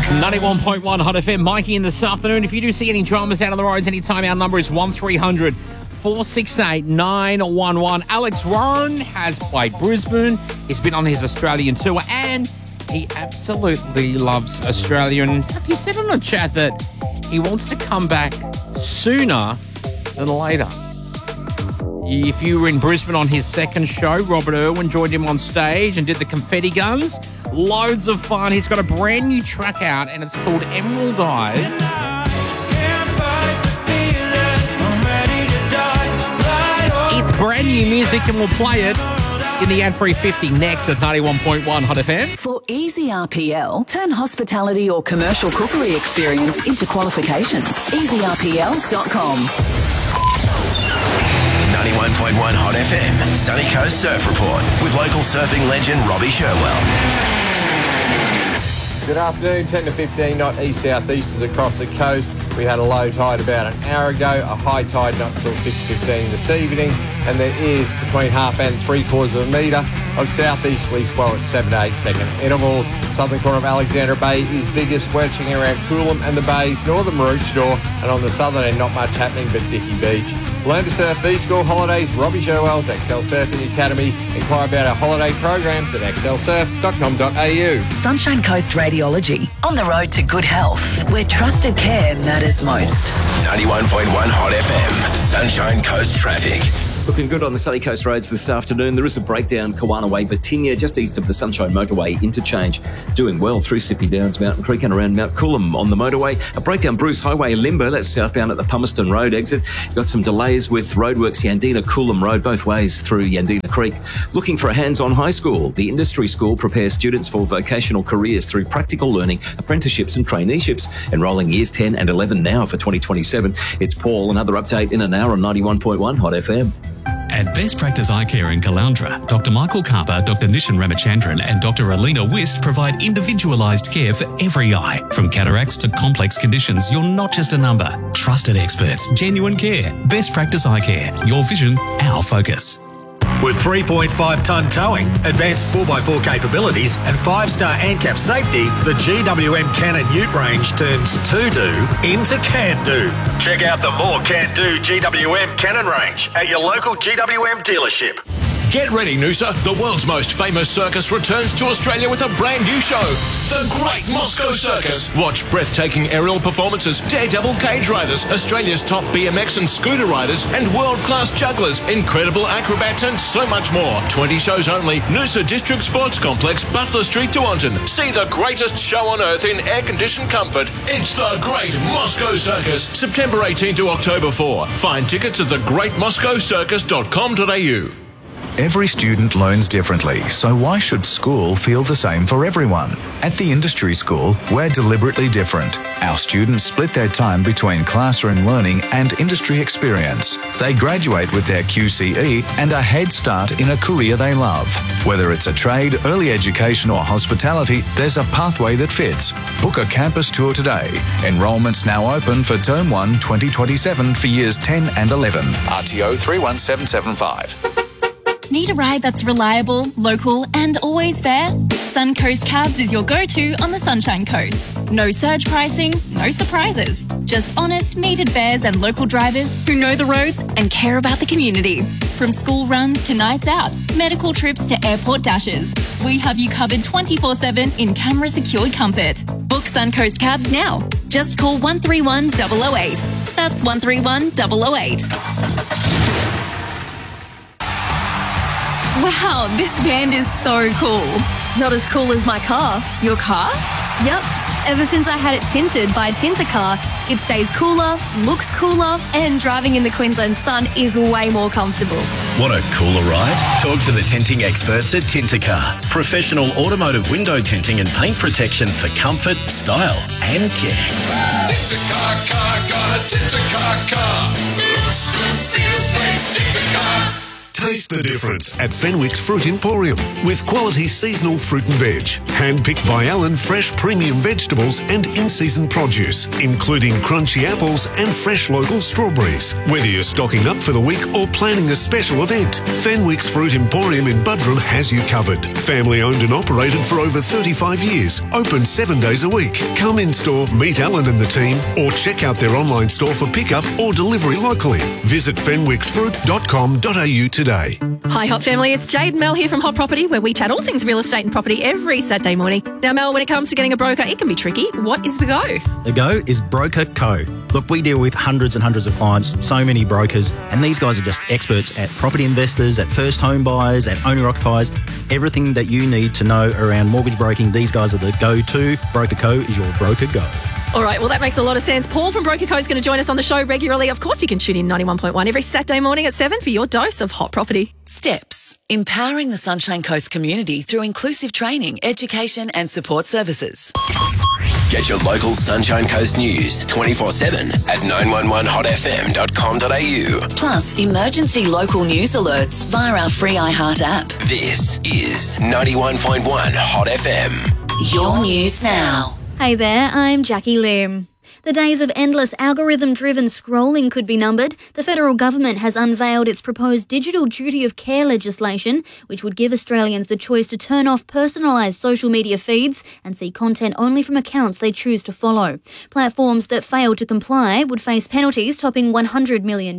91.1 Hot FM. Mikey in this afternoon. If you do see any dramas out on the roads anytime, our number is 1300 468 911. Alex Warren has played Brisbane. He's been on his Australian tour and he absolutely loves Australia. And in fact, he said on the chat that he wants to come back sooner than later. If you were in Brisbane on his second show, Robert Irwin joined him on stage and did the confetti guns. Loads of fun. He's got a brand new track out and it's called Emerald Eyes. It's brand new music and we'll play it in the ad-free 50 next at 91.1 Hot FM. For easy RPL, turn hospitality or commercial cookery experience into qualifications. EasyRPL.com. 91.1 Hot FM, Sunny Coast Surf Report with local surfing legend Robbie Sherwell. Good afternoon, 10 to 15 knot east-southeasters across the coast. We had a low tide about an hour ago, a high tide not till 6:15 this evening, and there is between half and 3/4 of a metre of southeasterly swell at 7 to 8 second intervals. Southern corner of Alexandra Bay is biggest, wedging around Coolum and the Bays, northern Maroochydore, and on the southern end not much happening but Dickey Beach. Learn to surf these school holidays. Robbie Sherwell's XL Surfing Academy. Inquire about our holiday programs at xlsurf.com.au. Sunshine Coast Radiology. On the road to good health, where trusted care matters most. 91.1 Hot FM, Sunshine Coast Traffic. Looking good on the Sunny Coast roads this afternoon. There is a breakdown Kawana Way, Batinia, just east of the Sunshine Motorway interchange. Doing well through Sippy Downs, Mountain Creek and around Mount Coolum on the motorway. A breakdown Bruce Highway, Limber, that's southbound at the Pumiston Road exit. Got some delays with roadworks Yandina Coolum Road, both ways through Yandina Creek. Looking for a hands-on high school. The Industry School prepares students for vocational careers through practical learning, apprenticeships and traineeships. Enrolling years 10 and 11 now for 2027. It's Paul. Another update in an hour on 91.1 Hot FM. At Best Practice Eye Care in Caloundra, Dr. Michael Karpa, Dr. Nishan Ramachandran and Dr. Alina Wist provide individualised care for every eye. From cataracts to complex conditions, you're not just a number. Trusted experts, genuine care. Best Practice Eye Care. Your vision, our focus. With 3.5-tonne towing, advanced 4x4 capabilities and 5-star ANCAP safety, the GWM Canon Ute range turns to-do into can-do. Check out the more can-do GWM Canon range at your local GWM dealership. Get ready, Noosa. The world's most famous circus returns to Australia with a brand new show, The Great Moscow Circus. Watch breathtaking aerial performances, daredevil cage riders, Australia's top BMX and scooter riders, and world-class jugglers, incredible acrobats, and so much more. 20 shows only. Noosa District Sports Complex, Butler Street, Tewantin. See the greatest show on earth in air-conditioned comfort. It's The Great Moscow Circus, September 18 to October 4. Find tickets at thegreatmoscowcircus.com.au. Every student learns differently, so why should school feel the same for everyone? At the Industry School, we're deliberately different. Our students split their time between classroom learning and industry experience. They graduate with their QCE and a head start in a career they love. Whether it's a trade, early education or hospitality, there's a pathway that fits. Book a campus tour today. Enrolment's now open for Term 1 2027 for Years 10 and 11. RTO 31775. Need a ride that's reliable, local and always fair? Suncoast Cabs is your go-to on the Sunshine Coast. No surge pricing, no surprises. Just honest, metered fares and local drivers who know the roads and care about the community. From school runs to nights out, medical trips to airport dashes, we have you covered 24/7 in camera-secured comfort. Book Suncoast Cabs now. Just call 131 008. That's 131 008. Wow, this band is so cool. Not as cool as my car. Your car? Yep. Ever since I had it tinted by Tintercar, it stays cooler, looks cooler, and driving in the Queensland sun is way more comfortable. Want a cooler ride? Talk to the tinting experts at Tintercar. Professional automotive window tinting and paint protection for comfort, style, and care. Tintercar car, got a Tintercar car. Looks good, feels great, Tintercar. Taste the difference at Fenwick's Fruit Emporium with quality seasonal fruit and veg. Hand-picked by Alan fresh premium vegetables and in-season produce, including crunchy apples and fresh local strawberries. Whether you're stocking up for the week or planning a special event, Fenwick's Fruit Emporium in Buderim has you covered. Family owned and operated for over 35 years. Open 7 days a week. Come in store, meet Alan and the team, or check out their online store for pickup or delivery locally. Visit fenwicksfruit.com.au today. Hi Hot Family, it's Jade and Mel here from Hot Property, where we chat all things real estate and property every Saturday morning. Now Mel, when it comes to getting a broker, it can be tricky. What is the go? The go is Broker Co. Look, we deal with hundreds and hundreds of clients, so many brokers, and these guys are just experts at property investors, at first home buyers, at owner-occupiers. Everything that you need to know around mortgage broking, these guys are the go-to. Broker Co is your broker go. All right, well, that makes a lot of sense. Paul from Broker Co is going to join us on the show regularly. Of course, you can tune in 91.1 every Saturday morning at 7 for your dose of Hot Property. Steps, empowering the Sunshine Coast community through inclusive training, education and support services. Get your local Sunshine Coast news 24/7 at 911hotfm.com.au. Plus, emergency local news alerts via our free iHeart app. This is 91.1 Hot FM. Your news now. Hey there, I'm Jackie Lim. The days of endless algorithm-driven scrolling could be numbered. The federal government has unveiled its proposed digital duty of care legislation, which would give Australians the choice to turn off personalised social media feeds and see content only from accounts they choose to follow. Platforms that fail to comply would face penalties topping $100 million.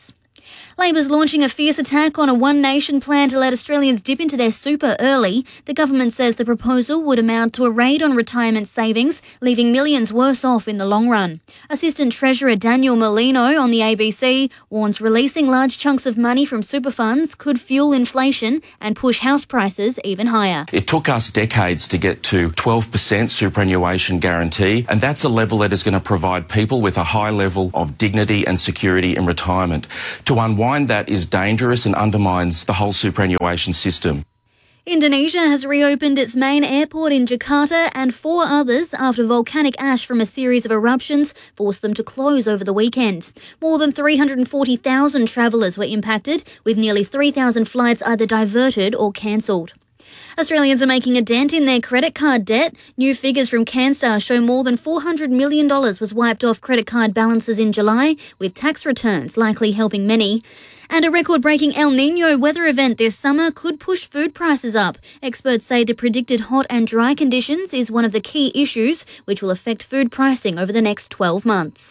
Labor's launching a fierce attack on a One Nation plan to let Australians dip into their super early. The government says the proposal would amount to a raid on retirement savings, leaving millions worse off in the long run. Assistant Treasurer Daniel Molino on the ABC warns releasing large chunks of money from super funds could fuel inflation and push house prices even higher. It took us decades to get to 12% superannuation guarantee, and that's a level that is going to provide people with a high level of dignity and security in retirement. To unwind that is dangerous and undermines the whole superannuation system. Indonesia has reopened its main airport in Jakarta and 4 others after volcanic ash from a series of eruptions forced them to close over the weekend. More than 340,000 travellers were impacted, with nearly 3,000 flights either diverted or cancelled. Australians are making a dent in their credit card debt. New figures from Canstar show more than $400 million was wiped off credit card balances in July, with tax returns likely helping many. And a record-breaking El Niño weather event this summer could push food prices up. Experts say the predicted hot and dry conditions is one of the key issues which will affect food pricing over the next 12 months.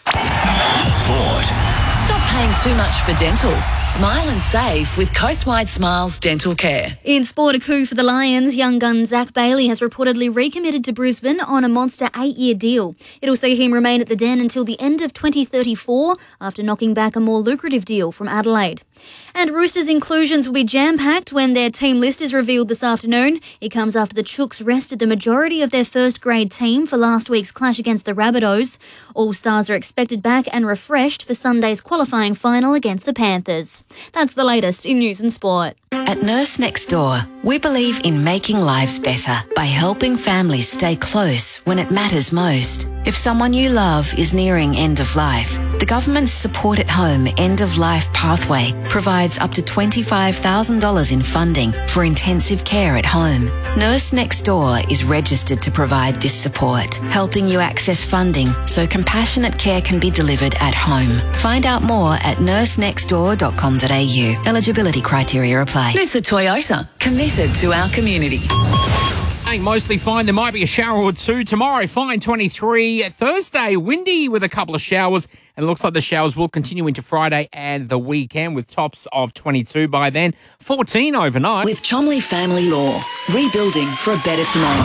Sport. Stop paying too much for dental. Smile and save with Coastwide Smiles Dental Care. In sport, a coup for the Lions. Young gun Zach Bailey has reportedly recommitted to Brisbane on a monster 8-year deal. It'll see him remain at the Den until the end of 2034 after knocking back a more lucrative deal from Adelaide. And Roosters' inclusions will be jam-packed when their team list is revealed this afternoon. It comes after the Chooks rested the majority of their first-grade team for last week's clash against the Rabbitohs. All stars are expected back and refreshed for Sunday's qualifying final against the Panthers. That's the latest in news and sport. At Nurse Next Door, we believe in making lives better by helping families stay close when it matters most. If someone you love is nearing end of life, the government's Support at Home End of Life Pathway provides up to $25,000 in funding for intensive care at home. Nurse Next Door is registered to provide this support, helping you access funding so compassionate care can be delivered at home. Find out more at nursenextdoor.com.au. Eligibility criteria apply. Noosa Toyota, committed to our community. Ain't mostly fine. There might be a shower or two. Tomorrow, fine 23. Thursday, windy with a couple of showers. And it looks like the showers will continue into Friday and the weekend with tops of 22 by then. 14 overnight. With Chomley Family Law, rebuilding for a better tomorrow.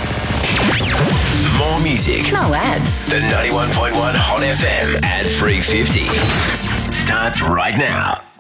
More music. No ads. The 91.1 Hot FM ad-free 50 starts right now.